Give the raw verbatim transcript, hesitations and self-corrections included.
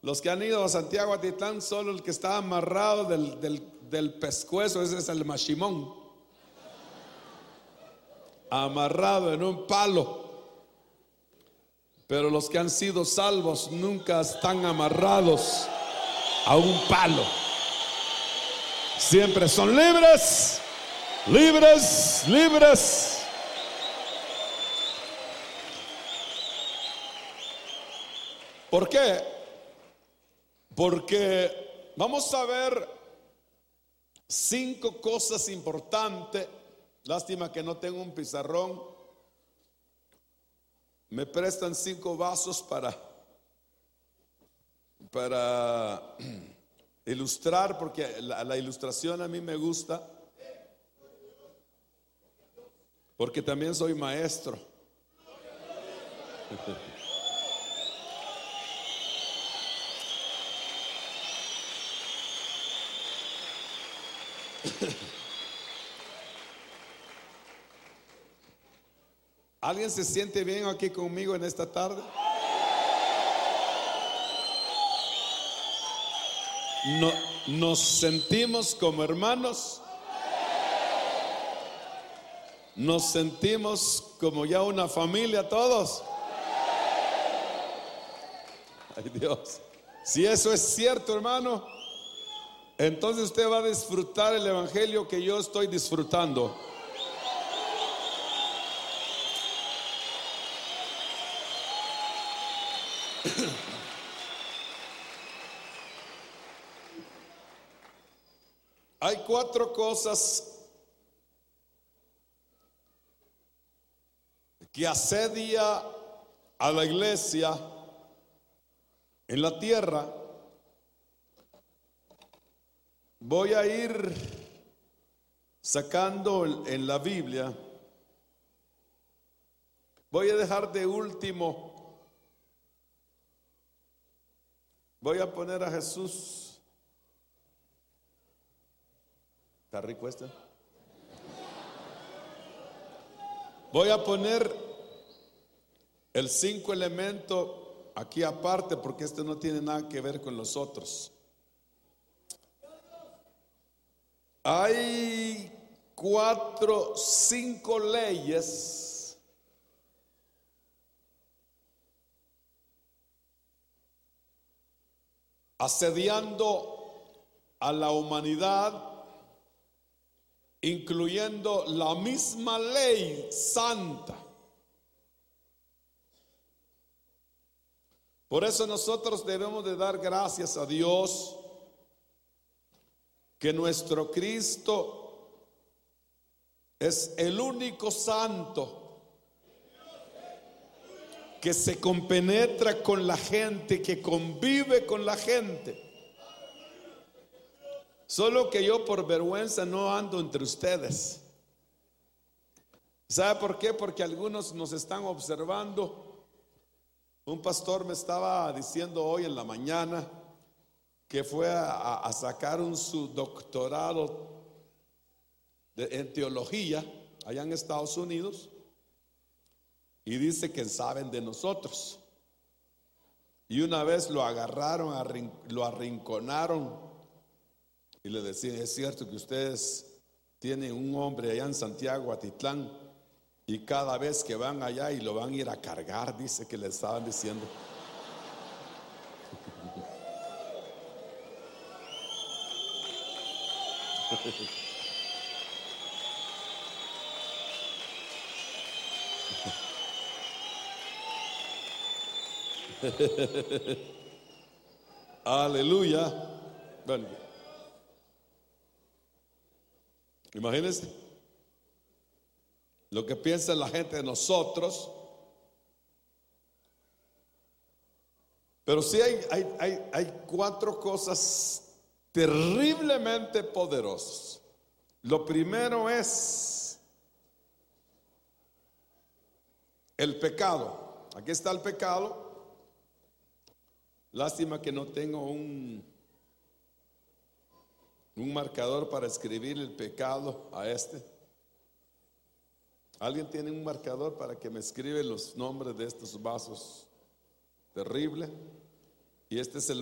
Los que han ido a Santiago Atitlán, solo el que está amarrado del, del, del pescuezo, ese es el machimón, amarrado en un palo. Pero los que han sido salvos nunca están amarrados a un palo. Siempre son libres, libres, libres. ¿Por qué? Porque vamos a ver cinco cosas importantes. Lástima que no tengo un pizarrón. Me prestan cinco vasos para, para ilustrar, porque la, la ilustración a mí me gusta, porque también soy maestro. ¿Alguien se siente bien aquí conmigo en esta tarde? No, ¿nos sentimos como hermanos? ¿Nos sentimos como ya una familia todos? Ay, Dios. Si eso es cierto, hermano, entonces usted va a disfrutar el evangelio que yo estoy disfrutando. Hay cuatro cosas que asedia a la iglesia en la tierra. Voy a ir sacando en la Biblia. Voy a dejar de último. Voy a poner a Jesús. ¿Está rico este? Voy a poner el cinco elemento aquí aparte, porque este no tiene nada que ver con los otros. Hay cuatro, cinco leyes asediando a la humanidad, incluyendo la misma ley santa. Por eso nosotros debemos de dar gracias a Dios que nuestro Cristo es el único santo que se compenetra con la gente, que convive con la gente. Solo que yo por vergüenza no ando entre ustedes. ¿Sabe por qué? Porque algunos nos están observando. Un pastor me estaba diciendo hoy en la mañana que fue a, a sacar un su doctorado de, en teología allá en Estados Unidos, y dice que saben de nosotros. Y una vez lo agarraron, arrin, lo arrinconaron y le decían: es cierto que ustedes tienen un hombre allá en Santiago Atitlán, y cada vez que van allá y lo van a ir a cargar, dice que le estaban diciendo. Aleluya. Bueno, imagínense lo que piensa la gente de nosotros. Pero sí hay, hay, hay, hay cuatro cosas terriblemente poderosas. Lo primero es el pecado. Aquí está el pecado. Lástima que no tengo un, un marcador para escribir el pecado a este. ¿Alguien tiene un marcador para que me escribe los nombres de estos vasos terribles? Y este es el